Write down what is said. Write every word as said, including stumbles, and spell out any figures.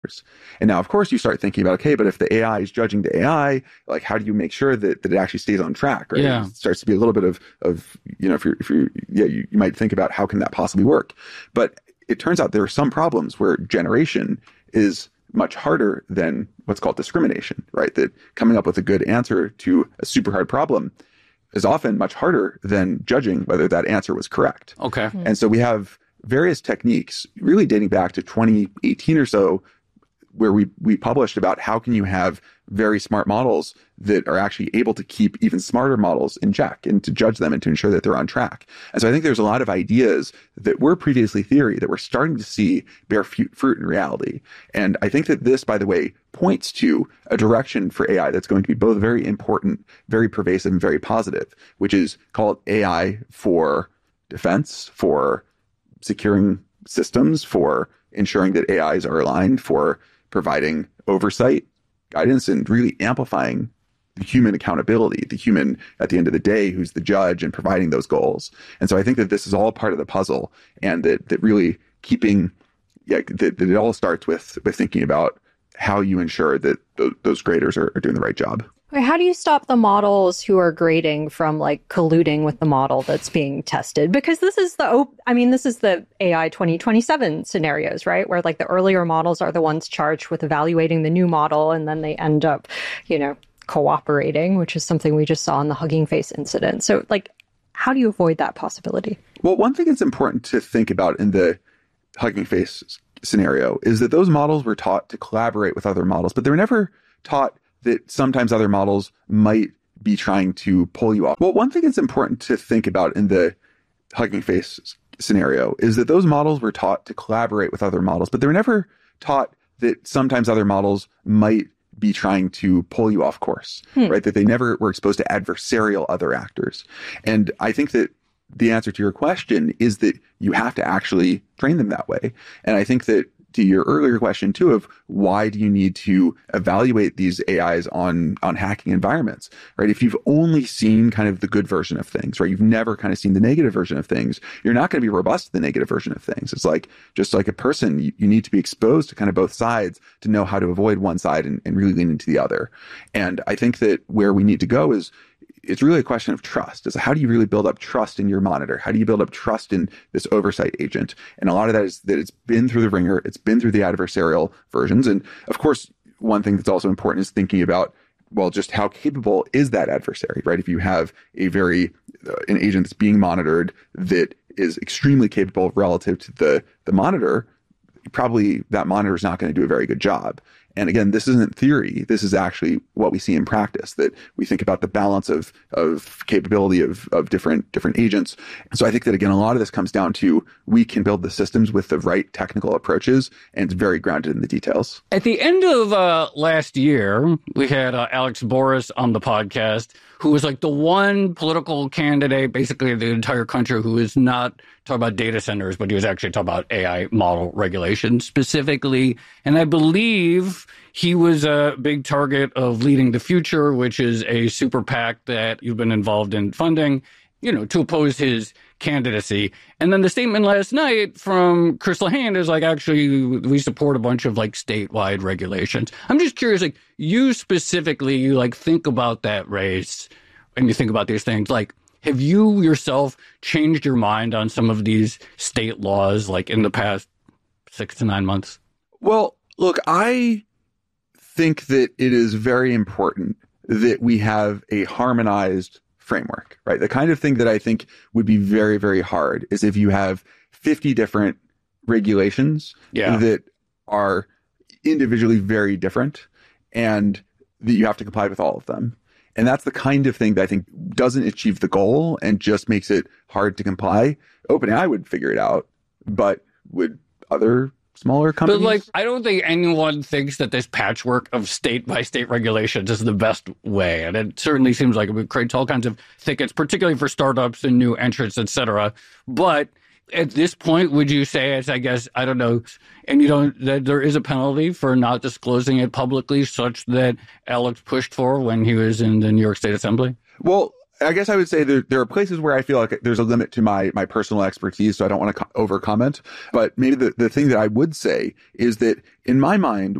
And now, of course, you start thinking about, okay, but if the A I is judging the A I, like, how do you make sure that, that it actually stays on track, right? Yeah. It starts to be a little bit of, of you know, if you're, if you're, yeah, you, you might think about how can that possibly work? But it turns out there are some problems where generation is much harder than what's called discrimination, right? That coming up with a good answer to a super hard problem is often much harder than judging whether that answer was correct. Okay. Mm-hmm. And so we have various techniques really dating back to twenty eighteen or so, where we, we published about how can you have very smart models that are actually able to keep even smarter models in check and to judge them and to ensure that they're on track. And so I think there's a lot of ideas that were previously theory that we're starting to see bear fruit in reality. And I think that this, by the way, points to a direction for A I that's going to be both very important, very pervasive, and very positive, which is called A I for defense, for securing systems, for ensuring that A Is are aligned, for providing oversight, guidance, and really amplifying the human accountability, the human at the end of the day who's the judge and providing those goals. And so I think that this is all part of the puzzle, and that that really keeping, yeah, that, that it all starts with with thinking about how you ensure that th- those graders are, are doing the right job. Wait, how do you stop the models who are grading from like colluding with the model that's being tested? Because this is the, op- I mean, this is the A I twenty twenty-seven scenarios, right? Where like the earlier models are the ones charged with evaluating the new model, and then they end up, you know, cooperating, which is something we just saw in the Hugging Face incident. So like, how do you avoid that possibility? Well, one thing that's important to think about in the Hugging Face scenario is that those models were taught to collaborate with other models, but they were never taught that sometimes other models might be trying to pull you off. Well, one thing that's important to think about in the Hugging Face scenario is that those models were taught to collaborate with other models, but they were never taught that sometimes other models might be trying to pull you off course, hmm. right? That they never were exposed to adversarial other actors. And I think that the answer to your question is that you have to actually train them that way. And I think that to your earlier question too of why do you need to evaluate these A Is on, on hacking environments, right? If you've only seen kind of the good version of things, right? You've never kind of seen the negative version of things. You're not going to be robust to the negative version of things. It's like, just like a person, you, you need to be exposed to kind of both sides to know how to avoid one side and, and really lean into the other. And I think that where we need to go is, it's really a question of trust. Is how do you really build up trust in your monitor? How do you build up trust in this oversight agent? And a lot of that is that it's been through the ringer. It's been through the adversarial versions. And of course, one thing that's also important is thinking about, well, just how capable is that adversary, right? If you have a very, uh, an agent that's being monitored that is extremely capable relative to the, the monitor, probably that monitor is not going to do a very good job. And again, this isn't theory. This is actually what we see in practice, that we think about the balance of, of capability of, of different, different agents. And so I think that, again, a lot of this comes down to we can build the systems with the right technical approaches, and it's very grounded in the details. At the end of uh, last year, we had uh, Alex Boris on the podcast, who was like the one political candidate, basically in the entire country, who is not talking about data centers, but he was actually talking about A I model regulation specifically. And I believe he was a big target of Leading the Future, which is a super PAC that you've been involved in funding, you know, to oppose his candidacy. And then the statement last night from Chris Lehane is like, actually, we support a bunch of like statewide regulations. I'm just curious, like you specifically, you like think about that race and you think about these things, like, have you yourself changed your mind on some of these state laws, like in the past six to nine months? Well, look, I think that it is very important that we have a harmonized framework, right? The kind of thing that I think would be very, very hard is if you have fifty different regulations yeah. that are individually very different and that you have to comply with all of them. And that's the kind of thing that I think doesn't achieve the goal and just makes it hard to comply. OpenAI would figure it out, but would other smaller companies? But like, I don't think anyone thinks that this patchwork of state by state regulations is the best way. And it certainly seems like it would create all kinds of thickets, particularly for startups and new entrants, et cetera. But at this point, would you say, as I guess, I don't know, and you don't, that there is a penalty for not disclosing it publicly, such that Alex pushed for when he was in the New York State Assembly? Well, I guess I would say there, there are places where I feel like there's a limit to my, my personal expertise, so I don't want to co- over comment. But maybe the, the thing that I would say is that in my mind,